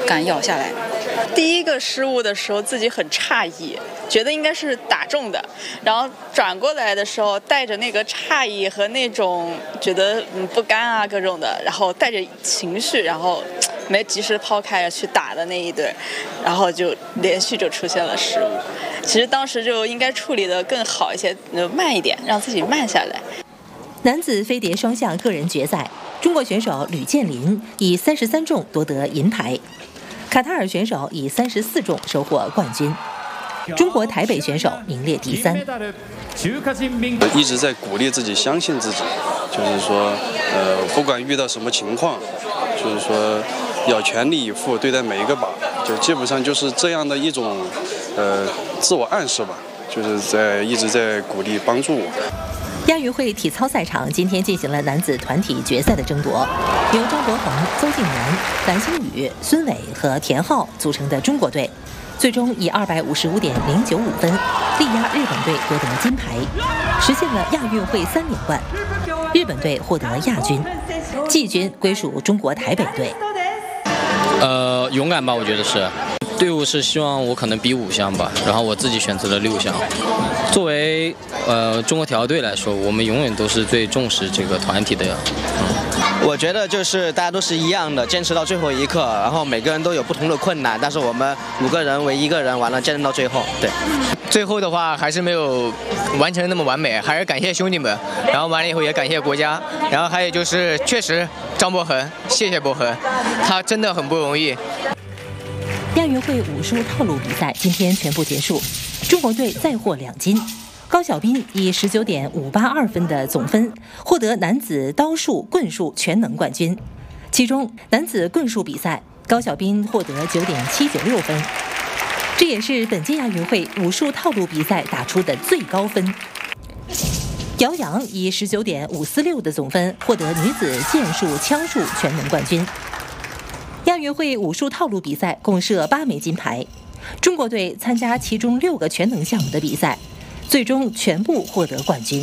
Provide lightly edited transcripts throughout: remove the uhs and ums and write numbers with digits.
敢咬下来。 第一个失误的时候自己很诧异，觉得应该是打中的，然后转过来的时候带着那个诧异和那种觉得不甘啊各种的，然后带着情绪，然后没及时抛开去打的那一对，然后就连续就出现了失误。其实当时就应该处理得更好一些，慢一点，让自己慢下来。 男子飞碟双项个人决赛，中国选手吕建林以33中夺得银牌。卡塔尔选手以34中收获冠军，中国台北选手名列第3。 一直在鼓励自己，相信自己，就是说，不管遇到什么情况，就是说要全力以赴对待每一个靶，就基本上就是这样的一种自我暗示吧，就是一直在鼓励帮助我。 亚运会体操赛场今天进行了男子团体决赛的争夺，由张国恒、邹敬源、蓝星宇、孙伟和田浩组成的中国队，最终以255.095分力压日本队夺得金牌，实现了亚运会3连冠。日本队获得亚军，季军归属中国台北队。 勇敢吧，我觉得是。队伍是希望我可能比5项吧，然后我自己选择了6项。作为中国体操队来说，我们永远都是最重视这个团体的。 我觉得就是大家都是一样的，坚持到最后一刻，然后每个人都有不同的困难，但是我们5个人为1个人完了，坚持到最后。对， 最后的话还是没有完成那么完美，还是感谢兄弟们，然后完了以后也感谢国家，然后还有就是确实张博恒，谢谢博恒，他真的很不容易。 亚运会武术套路比赛今天全部结束，中国队再获2金。高晓彬以19.582分的总分获得男子刀术、棍术全能冠军。其中，男子棍术比赛，高晓彬获得9.796分，这也是本届亚运会武术套路比赛打出的最高分。姚洋以19.546的总分获得女子剑术、枪术全能冠军。亚运会武术套路比赛共设8枚金牌，中国队参加其中6个全能项目的比赛，最终全部获得冠军。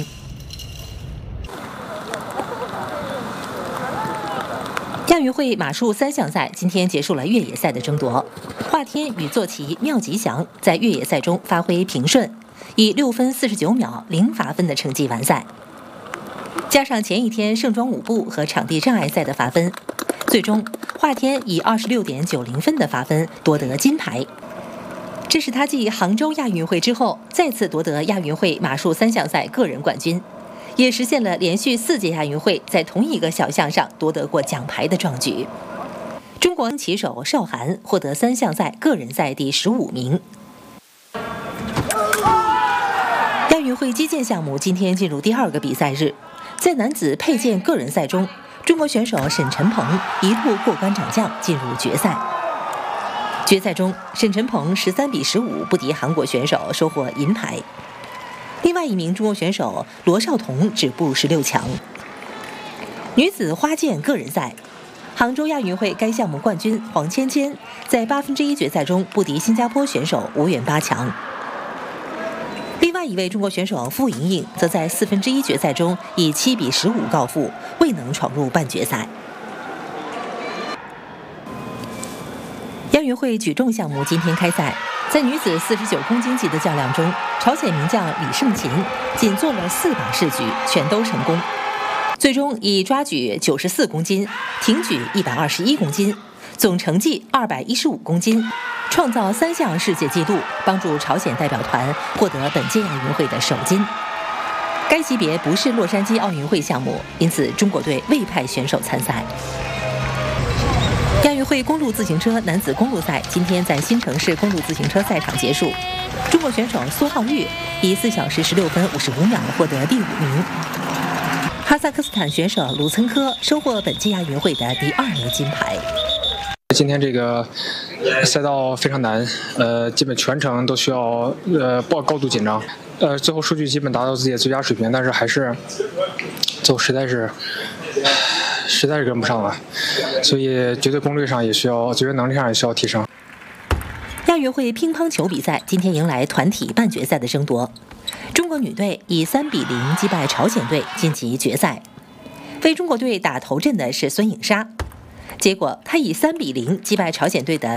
亚运会马术3项赛今天结束了越野赛的争夺，华天与坐骑廖吉祥在越野赛中发挥平顺，以6分49秒0罚分的成绩完赛。加上前一天盛装舞步和场地障碍赛的罚分，最终华天以26.90分的罚分夺得金牌。这是他继杭州亚运会之后再次夺得亚运会马术3项赛个人冠军，也实现了连续4届亚运会在同一个小项上夺得过奖牌的壮举。中国骑手邵涵获得3项赛个人赛第15名。亚运会击剑项目今天进入第2个比赛日，在男子佩剑个人赛中，中国选手沈晨鹏一路过关斩将进入决赛。决赛中，沈晨鹏13-15不敌韩国选手，收获银牌。另外一名中国选手罗少彤止步16强。女子花剑个人赛，杭州亚运会该项目冠军黄芊芊在1/8决赛中不敌新加坡选手无缘8强。另外一位中国选手傅莹莹则在1/4决赛中以7-15告负，未能闯入半决赛。亚运会举重项目今天开赛，在女子49公斤级的较量中，朝鲜名将李胜琴仅做了4把试举，全都成功，最终以抓举94公斤、挺举121公斤，总成绩215公斤，创造3项世界纪录，帮助朝鲜代表团获得本届亚运会的首金。该级别不是洛杉矶奥运会项目，因此中国队未派选手参赛。亚运会公路自行车男子公路赛今天在新城市公路自行车赛场结束，中国选手苏浩玉以4小时16分55秒获得第5名。哈萨克斯坦选手鲁岑科收获本届亚运会的第2枚金牌。 今天这个赛道非常难，基本全程都需要高度紧张，最后数据基本达到自己的最佳水平，但是还是最后实在是跟不上了，所以绝对功率上也需要，绝对能力上也需要提升。 亚运会乒乓球比赛今天迎来团体半决赛的争夺，中国女队以3-0击败朝鲜队晋级决赛。为中国队打头阵的是孙颖莎，结果她以3-0击败朝鲜队的